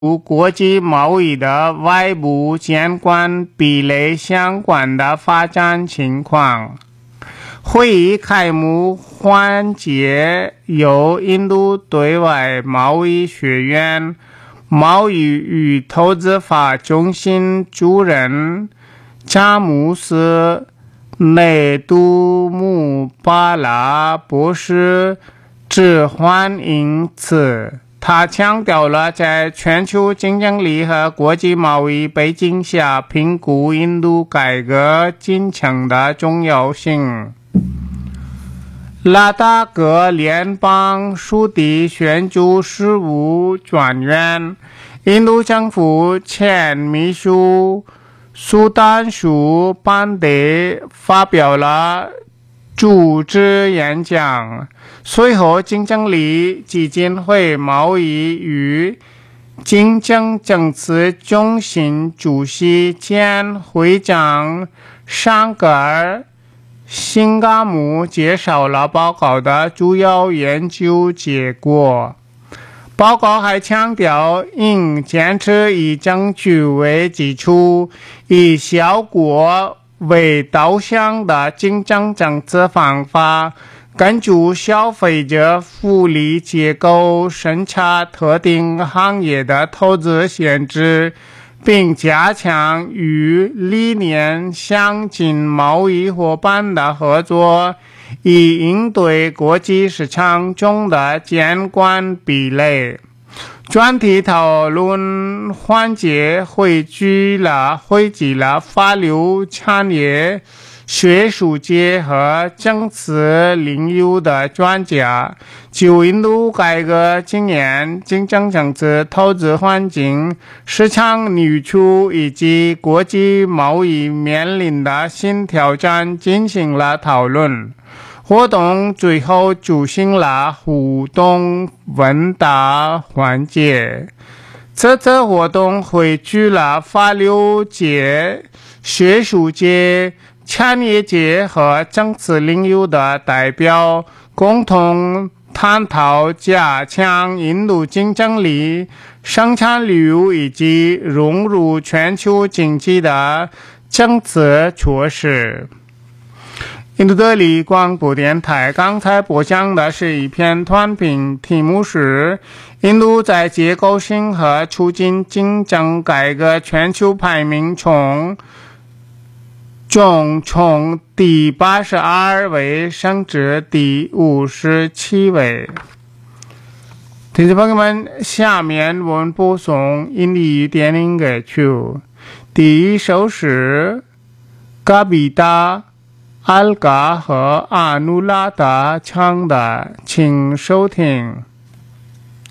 国际贸易的外部监管壁垒相关的发展情况。会议开幕环节由印度对外贸易学院贸易与投资法中心主任詹姆斯·内杜姆巴拉博士致欢迎词。他强调了在全球竞争力和国际贸易背景下评估印度改革进程的重要性。拉达格联邦属地选举事务专员、印度政府前秘书苏丹舒班德发表了主旨演讲。随后，竞争力基金会贸易与竞争政策中心主席兼会长尚格尔·辛嘎姆介绍了报告的主要研究结果。报告还强调，应坚持以证据为基础、以效果为导向的竞争政策方法，根据消费者福利结构审查特定行业的投资限制，并加强与理念相近贸易伙伴的合作，以应对国际市场中的监管壁垒。专题讨论环节汇集了法律产业、学术界和政策领域的专家，就印度改革经验、竞争政策、投资环境、市场需求以及国际贸易面临的新挑战进行了讨论。活动最后举行了互动问答环节。这次活动汇聚了法律界、学术界、产业界和政策领域的代表，共同探讨加强印度竞争力、生产力以及融入全球经济的政策措施。印度德里广播电台刚才播讲的是一篇短评，题目是印度在结构性和促进竞争改革全球排名从第82位升至第57位。听众朋友们，下面我们播送印尼语电影歌曲，第一首是嘎比达、阿尔嘎和阿努拉达唱的，请收听。